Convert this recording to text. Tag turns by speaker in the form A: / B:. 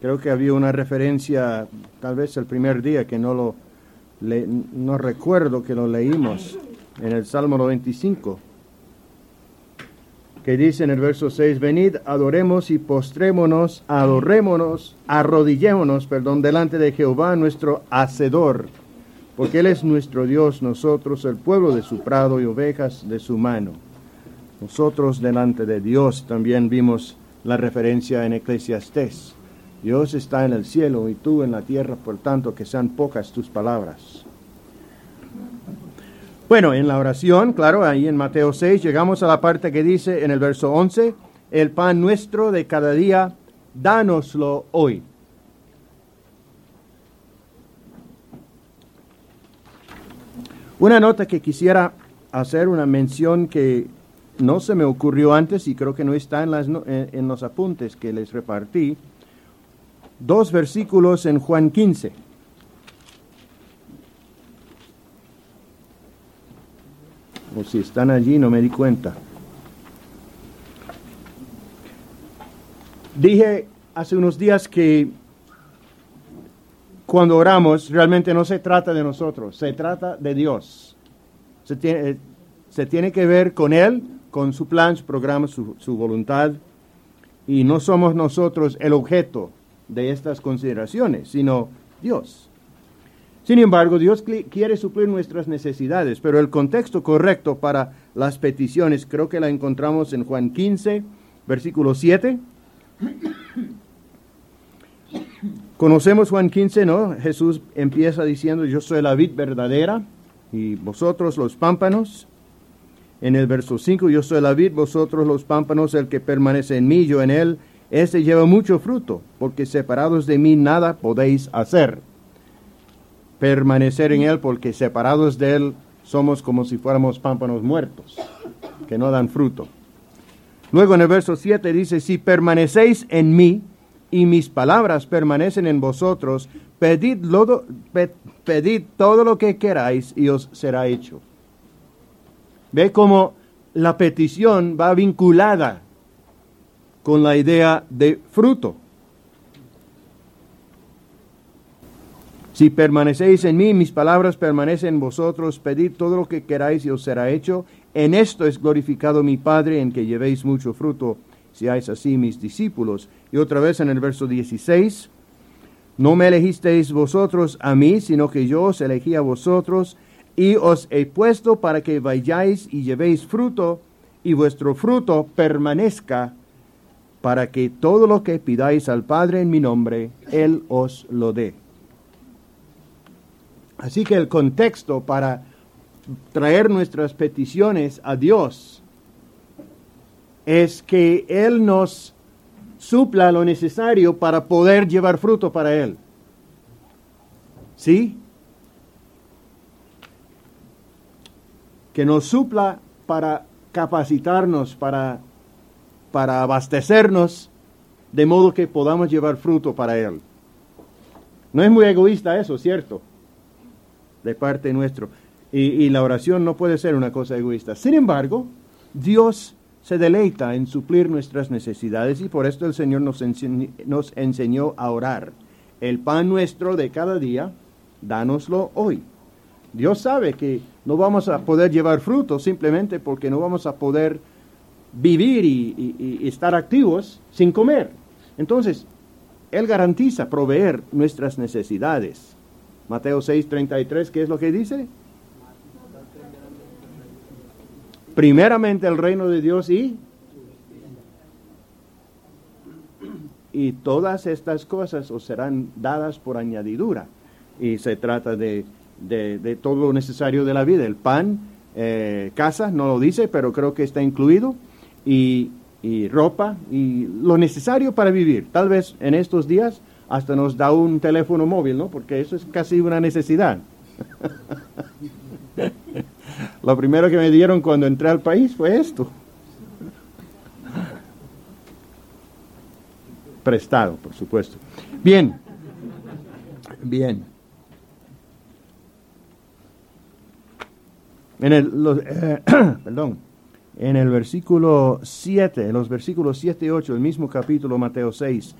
A: Creo que había una referencia, tal vez el primer día, que no recuerdo que lo leímos, en el Salmo 95, que dice en el verso 6, venid, adoremos y postrémonos, arrodillémonos, delante de Jehová nuestro Hacedor, porque Él es nuestro Dios, nosotros el pueblo de su prado y ovejas de su mano. Nosotros delante de Dios, también vimos la referencia en Eclesiastés. Dios está en el cielo y tú en la tierra, por tanto que sean pocas tus palabras. Bueno, en la oración, claro, ahí en Mateo 6, llegamos a la parte que dice en el verso 11, el pan nuestro de cada día, dánoslo hoy. Una nota que quisiera hacer, una mención que no se me ocurrió antes y creo que no está en los apuntes que les repartí. 2 versículos en Juan 15. O si están allí, no me di cuenta. Dije hace unos días que cuando oramos realmente no se trata de nosotros, se trata de Dios. Se tiene que ver con Él, con su plan, su programa, su voluntad. Y no somos nosotros el objeto de estas consideraciones, sino Dios. Sin embargo, Dios quiere suplir nuestras necesidades, pero el contexto correcto para las peticiones creo que la encontramos en Juan 15, versículo 7. Conocemos Juan 15, ¿no? Jesús empieza diciendo, yo soy la vid verdadera y vosotros los pámpanos. En el verso 5, yo soy la vid, vosotros los pámpanos, el que permanece en mí, yo en él, ese lleva mucho fruto, porque separados de mí nada podéis hacer. Permanecer en él, porque separados de él somos como si fuéramos pámpanos muertos, que no dan fruto. Luego en el verso 7 dice, si permanecéis en mí y mis palabras permanecen en vosotros, pedid todo lo que queráis y os será hecho. Ve cómo la petición va vinculada con la idea de fruto. Si permanecéis en mí, mis palabras permanecen en vosotros, pedid todo lo que queráis y os será hecho. En esto es glorificado mi Padre, en que llevéis mucho fruto, seáis así mis discípulos. Y otra vez en el verso 16, no me elegisteis vosotros a mí, sino que yo os elegí a vosotros, y os he puesto para que vayáis y llevéis fruto, y vuestro fruto permanezca, para que todo lo que pidáis al Padre en mi nombre, Él os lo dé. Así que el contexto para traer nuestras peticiones a Dios es que Él nos supla lo necesario para poder llevar fruto para Él. ¿Sí? Que nos supla para capacitarnos, para abastecernos, de modo que podamos llevar fruto para Él. No es muy egoísta eso, ¿cierto? De parte nuestra. Y la oración no puede ser una cosa egoísta. Sin embargo, Dios se deleita en suplir nuestras necesidades y por esto el Señor nos enseñó a orar. El pan nuestro de cada día, dánoslo hoy. Dios sabe que no vamos a poder llevar fruto simplemente porque no vamos a poder vivir y estar activos sin comer. Entonces, Él garantiza proveer nuestras necesidades. Mateo 6:33, ¿qué es lo que dice? Primeramente el reino de Dios y todas estas cosas os serán dadas por añadidura. Y se trata de todo lo necesario de la vida. El pan, casa, no lo dice, pero creo que está incluido. Y ropa y lo necesario para vivir. Tal vez en estos días hasta nos da un teléfono móvil, ¿no? Porque eso es casi una necesidad. Lo primero que me dieron cuando entré al país fue esto. Prestado, por supuesto. Bien. En el versículo 7, en los versículos 7 y 8, el mismo capítulo Mateo 6,